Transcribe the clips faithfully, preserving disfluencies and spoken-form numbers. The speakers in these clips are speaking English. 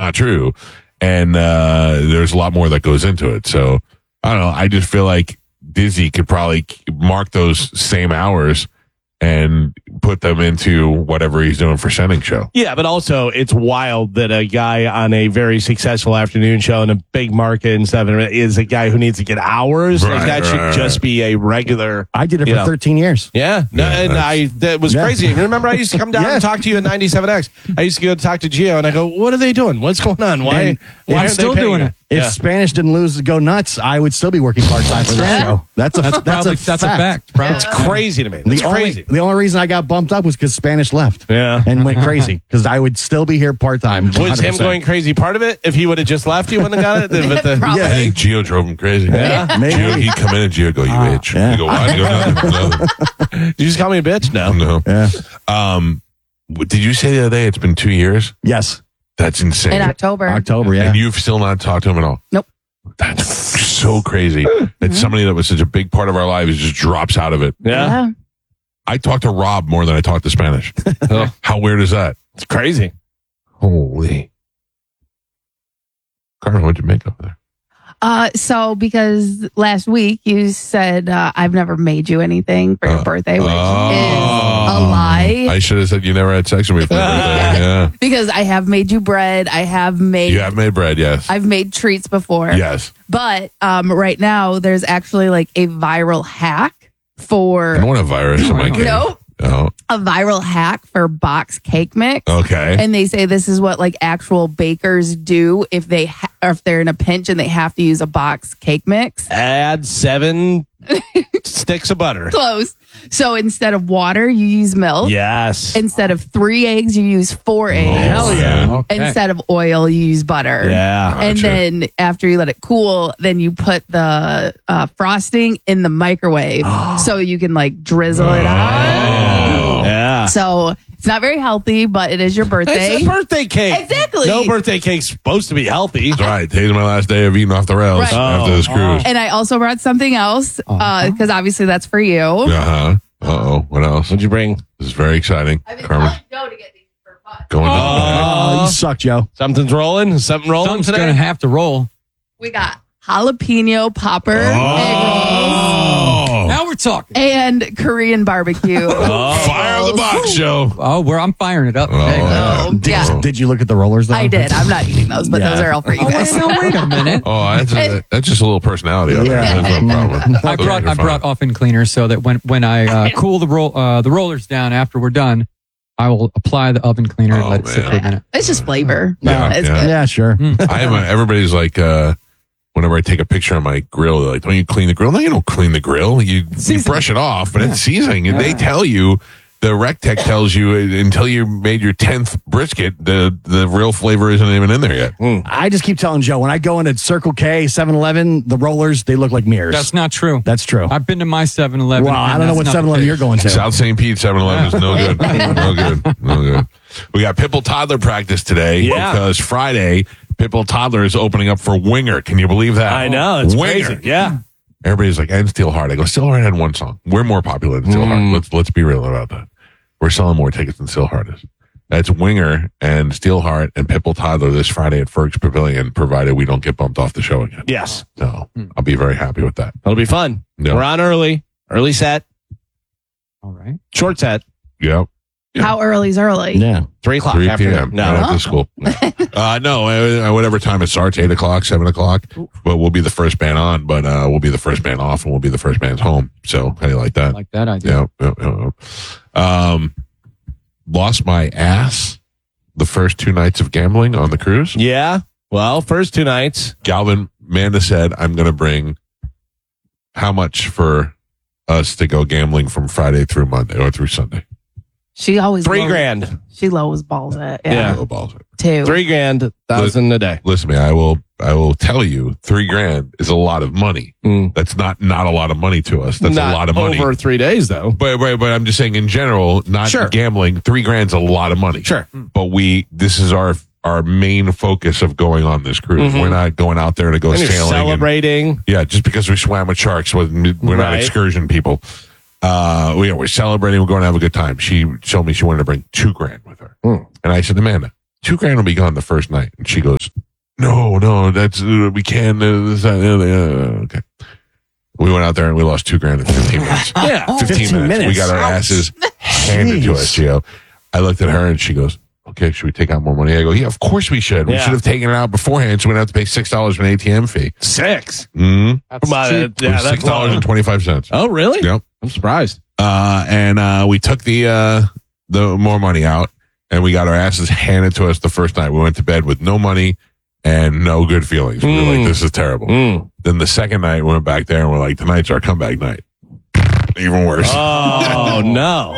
not true. And uh, there's a lot more that goes into it. So I don't know. I just feel like Dizzy could probably mark those same hours and put them into whatever he's doing for Sending Show. Yeah, but also it's wild that a guy on a very successful afternoon show in a big market and stuff is a guy who needs to get hours. Right, like that right, should right. just be a regular. I did it for you know. thirteen years. Yeah, no, Yeah, and that's- I that was Yeah. crazy. You remember I used to come down Yeah. and talk to you at ninety-seven X. I used to go talk to Gio and I go, "What are they doing? What's going on? Why? And why I'm aren't still they paying doing you?" it. If Yeah. Spanish didn't lose to go nuts, I would still be working part time for that show. That's a that's, Probably, a that's fact. a fact. Probably. It's crazy to me. It's The only, crazy. the only reason I got bumped up was because Spanish left. Yeah. And went crazy because I would still be here part time. Was him going crazy part of it? If he would have just left, you wouldn't have got it. But the, Probably. I think Gio drove him crazy. Yeah. Maybe. Gio, he'd come in and Gio go, you bitch. yeah. You go, why? You go, nothing, nothing. Did you just call me a bitch? No. No. Yeah. Um, w- did you say the other day it's been two years? Yes. That's insane. In October. October, yeah. And you've still not talked to him at all? Nope. That's so crazy that somebody that was such a big part of our lives just drops out of it. Yeah. Yeah. I talk to Rob more than I talk to Spanish. How weird is that? It's crazy. Holy. Carmen, what'd you make over there? Uh, so because last week you said uh, I've never made you anything for your Uh, birthday, which oh. is a lie. I should have said you never had sex with me for your birthday. Yeah. Because I have made you bread. I have made. You have made bread, yes. I've made treats before. Yes. But um, right now there's actually like a viral hack for I don't want a virus in my case. Nope. Oh, a viral hack for box cake mix. okay. And they say this is what like actual bakers do if they ha- or if they're in a pinch and they have to use a box cake mix. Add seven sticks of butter. Close. So instead of water, you use milk. Yes. Instead of three eggs, you use four eggs. Hell yeah. Okay. Instead of oil, you use butter. Yeah. And Gotcha. then after you let it cool, then you put the uh, frosting in the microwave so you can like drizzle it on. Yeah. So it's not very healthy, but it is your birthday. It's a birthday cake. Exactly. No birthday cake's supposed to be healthy. That's right. Today's my last day of eating off the rails Right. after this cruise. And I also brought something else because obviously that's for you. Uh-huh. Uh-oh. What else? What'd you bring? This is very exciting. Carmen, Joe to get these for fun. going to the bag. Oh, you suck, Joe. Something's rolling? Is something rolling Something's today? going to have to roll. We got jalapeno popper egg Oh. Now we're talking. rolls and Korean barbecue. Oh. Fire the box, Joe. Oh, where I'm firing it up. Oh, today. yeah. Did, Yeah. did you look at the rollers, though? I did. I'm not eating those, but Yeah. those are all for you Oh, wait, guys. no, wait a minute. Oh, that's, a, that's just a little personality. of it. Yeah. That's no problem. I Those brought are I brought fine. oven cleaner so that when when I uh, cool the roll uh, the rollers down after we're done, I will apply the oven cleaner and Oh, let it sit man. for a minute. It's just flavor. Yeah, it's yeah. good. Yeah, sure. I am a, everybody's like, uh, whenever I take a picture of my grill, they're like, don't you clean the grill? No, you don't clean the grill. You, you brush it off, but it's seasoning. And they tell you, the rec tech tells you uh, until you made your tenth brisket, the, the real flavor isn't even in there yet. I just keep telling Joe, when I go into Circle K, seven eleven, the rollers, they look like mirrors. That's not true. That's true. I've been to my seven eleven. Well, I don't know what seven eleven you're going to. South Saint Pete seven eleven is no good. No good. No good. We got Pitbull Toddler practice today Yeah. because Friday, Pitbull Toddler is opening up for Winger. Can you believe that? I know. It's Winger. crazy. Yeah. Everybody's like, and Steelheart. I go, Steelheart had one song. We're more popular than Steelheart. Let's let's be real about that. We're selling more tickets than Steelheart is. That's Winger and Steelheart and Pitbull Toddler this Friday at Ferg's Pavilion, provided we don't get bumped off the show again. Yes. So I'll be very happy with that. It'll be fun. Yeah. We're on early. Early set. All right. Short set. Yep. Yeah. How early's early? Yeah. Three o'clock. three afternoon. p.m. No. right after school. uh, no, uh, whatever time it starts, eight o'clock, seven o'clock. But we'll be the first band on, but uh, we'll be the first band off, and we'll be the first band home. So how do you like that? I like that idea. Yeah. yeah, yeah, yeah. Um, lost my ass the first two nights of gambling on the cruise. Yeah. Well, first two nights. Galvin, Amanda said, I'm going to bring how much for us to go gambling from Friday through Monday or through Sunday? She always Three low- grand. She lowers balls at yeah, Yeah. Oh, balls. two. Three grand, thousand a day. Listen to me. I will. I will tell you, three grand is a lot of money. Mm. That's not not a lot of money to us. That's Not a lot of money. over three days, though. But, but but I'm just saying in general, not Sure. gambling. Three grand's a lot of money. Sure. But we this is our our main focus of going on this cruise. Mhm. We're not going out there to go And you're sailing. and- celebrating. yeah, just because we swam with sharks, we're we're not Right. excursion people. Uh, we, we're celebrating. We're going to have a good time. She told me she wanted to bring two grand with her, Mm. and I said, Amanda, two grand will be gone the first night. And she goes, no, no, that's, uh, we can't, uh, this, uh, uh, okay. We went out there and we lost two grand in fifteen minutes. Yeah. fifteen, fifteen minutes. minutes. We got our asses handed to us, Gio. I looked at her and she goes, okay, should we take out more money? I go, yeah, of course we should. We Yeah. should have taken it out beforehand so we didn't have to pay six dollars for an A T M fee. Six. Mm-hmm. That's Come on, cheap. uh, yeah, that's six dollars and twenty-five cents. Oh, really? Yep. I'm surprised. Uh, and uh, we took the uh, the more money out and we got our asses handed to us the first night. We went to bed with no money and no good feelings. We were Mm. like, this is terrible. Mm. Then the second night, we went back there and we're like, tonight's our comeback night. Even worse. Oh, no.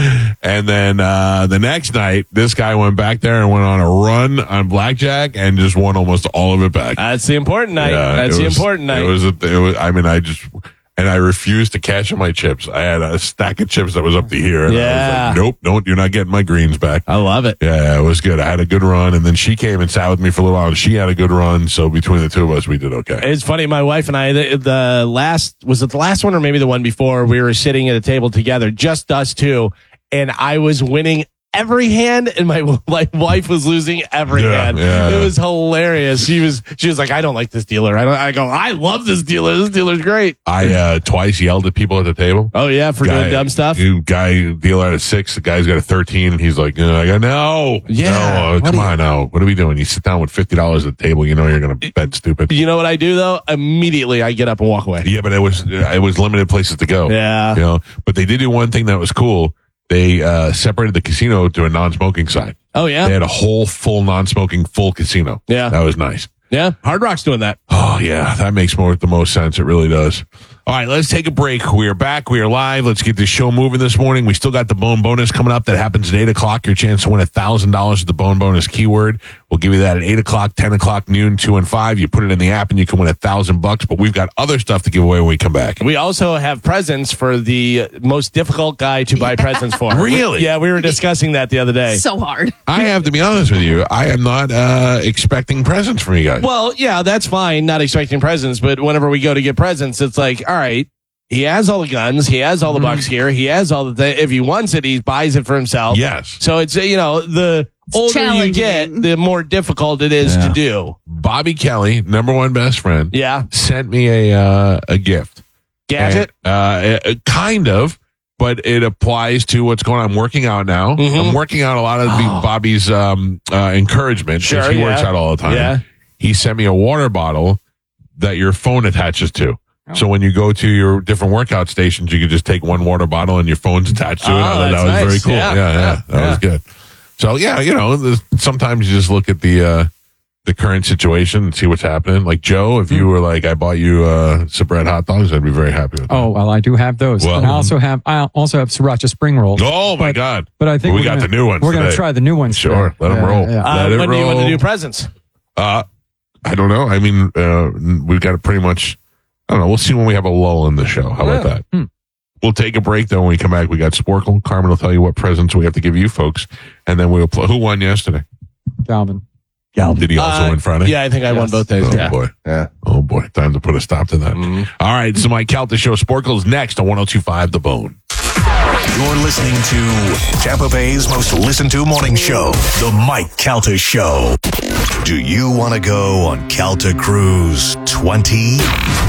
And then uh, the next night, this guy went back there and went on a run on blackjack and just won almost all of it back. That's the important night. Yeah, That's it the was- important night. It was, a, it was. I mean, I just and I refused to cash in my chips. I had a stack of chips that was up to here, and I Yeah. was like, "Nope, don't. You're not getting my greens back." I love it. Yeah, it was good. I had a good run, and then she came and sat with me for a little while, and she had a good run. So between the two of us, we did okay. It's funny. My wife and I, the, the last, was it the last one or maybe the one before, we were sitting at a table together, just us two, and I was winning every hand and my like wife was losing every Yeah, hand. yeah. It was hilarious. She was, she was like, I don't like this dealer. I don't, I go, I love this dealer. This dealer's great. I uh, twice yelled at people at the table. Oh yeah. For doing dumb stuff. You guy deal out of six. The guy's got a thirteen, and he's like, uh, "I go no, Yeah. no, uh, What come do you- on now. What are we doing? You sit down with fifty dollars at the table. You know you're going to bet stupid." You know what I do though? Immediately I get up and walk away. Yeah, but it was it was limited places to go. Yeah. You know, but they did do one thing that was cool. They uh, separated the casino to a non-smoking side. Oh They yeah. had a whole full non-smoking full casino. Yeah. That was nice. Yeah. Hard Rock's doing that. Oh yeah, that makes more the most sense. It really does. All right, let's take a break. We are back. We are live. Let's get this show moving this morning. We still got the Bone Bonus coming up. That happens at eight o'clock. Your chance to win one thousand dollars with the Bone Bonus keyword. We'll give you that at eight o'clock, ten o'clock, noon, two, and five. You put it in the app and you can win one thousand bucks. But we've got other stuff to give away when we come back. We also have presents for the most difficult guy to buy presents for. Really? Yeah, we were discussing that the other day. So hard. I have to be honest with you. I am not uh, expecting presents from you guys. Well, yeah, that's fine. Not expecting presents, but whenever we go to get presents, it's like, all right, he has all the guns, he has all the bucks here, he has all the things. If he wants it, he buys it for himself. Yes. So it's, you know, the older you get, challenging. the more difficult it is to do. Bobby Kelly, number one best friend, Yeah. sent me a uh, a gift. Gadget. And, uh, uh, kind of, but it applies to what's going on. I'm working out now. Mhm. I'm working out a lot of the, Bobby's um, uh, encouragement. Sure, since he works yeah. out all the time. Yeah. He sent me a water bottle that your phone attaches to. So when you go to your different workout stations, you can just take one water bottle and your phone's attached to it. Oh, I thought that that's was very nice. cool. Yeah, Yeah, yeah, yeah, that yeah. was good. So yeah, you know, there's- sometimes you just look at the uh, the current situation and see what's happening. Like Joe, if you Hmm. were like, I bought you uh, Sabret hot dogs, I'd be very happy with that. Oh, well, I do have those. Well- and I also have I also have siracha spring rolls. Oh my but, God! But I think we we're got gonna- the new ones. We're going to today. try the new ones. Sure, today. let 'em Yeah, roll. yeah. Uh, Let it when do you want to roll. do presents? Uh, I don't know. I mean, uh, we've got to pretty much. I don't know. We'll see when we have a lull in the show. How about Yeah. that? Hmm. We'll take a break though. When we come back, we got Sporkle. Carmen will tell you what presents we have to give you folks, and then we'll play. Who won yesterday? Galvin. Did he also Uh, win Friday? Yeah, I think I won Yes. both days. Oh Yeah. boy. Yeah. Oh boy. Time to put a stop to that. Mhm. All right. So Mike Calta Show. Sporkle's next on one oh two point five The Bone. You're listening to Tampa Bay's most listened to morning show, The Mike Calta Show. Do you want to go on Calta Cruise twenty?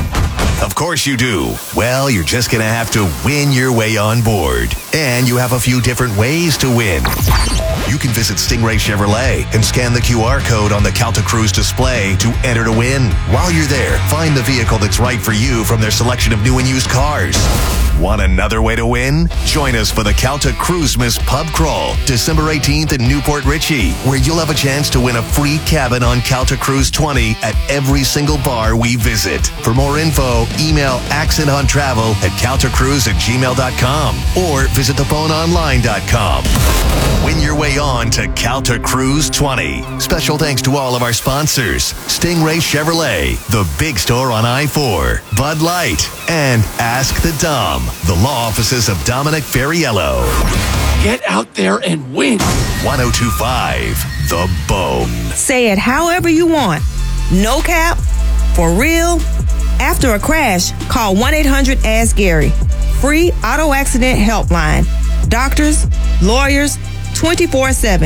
Of course you do. Well, you're just going to have to win your way on board. And you have a few different ways to win. You can visit Stingray Chevrolet and scan the Q R code on the Calta Cruise display to enter to win. While you're there, find the vehicle that's right for you from their selection of new and used cars. Want another way to win? Join us for the Calta Cruisemas Pub Crawl, December eighteenth in Newport Richey, where you'll have a chance to win a free cabin on Calta Cruise twenty at every single bar we visit. For more info, email accent on travel at caltacruise at gmail dot com or visit the bone online dot com. Win your way on to Calta Cruise twenty. Special thanks to all of our sponsors, Stingray Chevrolet, the big store on I four, Bud Light, and Ask the Dom, the law offices of Dominic Ferriello. Get out there and win. one oh two point five The Bone. Say it however you want. No cap, for real. After a crash, call one eight hundred ask Gary. Free auto accident helpline. Doctors, lawyers, twenty-four seven.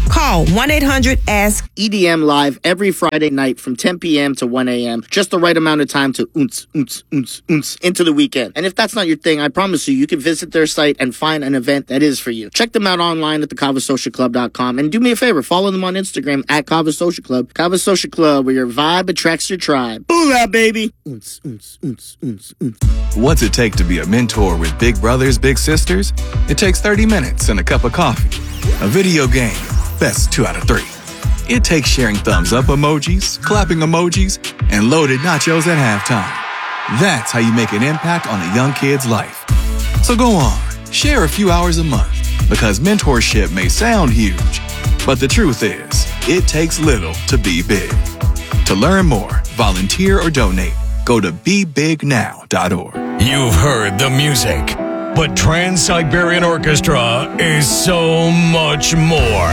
Call one eight hundred ask. E D M live every Friday night from ten p.m. to one a.m. Just the right amount of time to oonce, oonce, oonce, oonce into the weekend. And if that's not your thing, I promise you, you can visit their site and find an event that is for you. Check them out online at the kava social club dot com. And do me a favor, follow them on Instagram at Kava Social Club. Kava Social Club, where your vibe attracts your tribe. Booyah, baby! Oonce, oonce, oonce, oonce, oonce. What's it take to be a mentor with big brothers, big sisters? It takes thirty minutes and a cup of coffee. A video game. Best two out of three. It takes sharing thumbs up emojis, clapping emojis, and loaded nachos at halftime. That's how you make an impact on a young kid's life. So go on, share a few hours a month, because mentorship may sound huge, but the truth is, it takes little to be big. To learn more, volunteer, or donate, go to be big now dot org. You've heard the music, but Trans-Siberian Orchestra is so much more.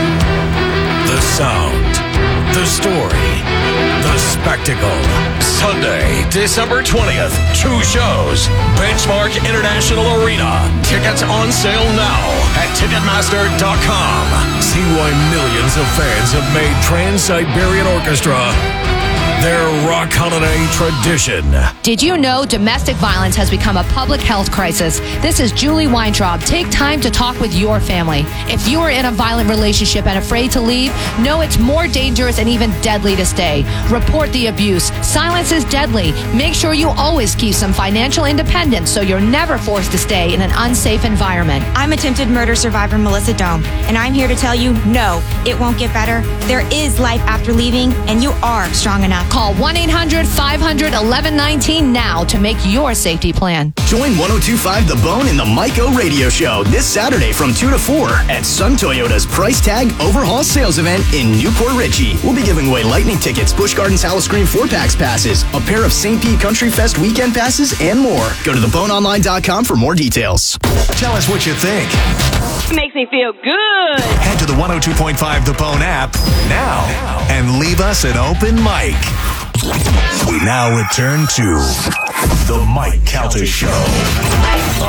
The sound, the story, the spectacle. Sunday, December twentieth, two shows. Benchmark International Arena. Tickets on sale now at Ticketmaster dot com. See why millions of fans have made Trans-Siberian Orchestra their rock holiday tradition. Did you know domestic violence has become a public health crisis? This is Julie Weintraub. Take time to talk with your family. If you are in a violent relationship and afraid to leave, know it's more dangerous and even deadly to stay. Report the abuse. Silence is deadly. Make sure you always keep some financial independence so you're never forced to stay in an unsafe environment. I'm attempted murder survivor Melissa Dome, and I'm here to tell you, no, it won't get better. There is life after leaving, and you are strong enough. Call one eight hundred five hundred eleven nineteen now to make your safety plan. Join one oh two point five The Bone in the Mike O Radio Show this Saturday from two to four at Sun Toyota's Price Tag Overhaul Sales Event in Newport Richey. We'll be giving away lightning tickets, Busch Gardens Howl-O-Scream four-packs passes, a pair of Saint Pete Country Fest weekend passes, and more. Go to the bone online dot com for more details. Tell us what you think. It makes me feel good. Head to the one oh two point five The Bone app now and leave us an open mic. We now return to The Mike Calta Show.